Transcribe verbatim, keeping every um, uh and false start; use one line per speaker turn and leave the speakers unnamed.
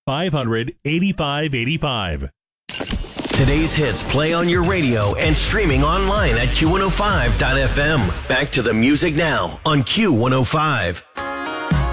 five hundred, eighty-five eighty-five.
Today's hits play on your radio and streaming online at Q one oh five dot F M. Back to the music now on Q one oh five.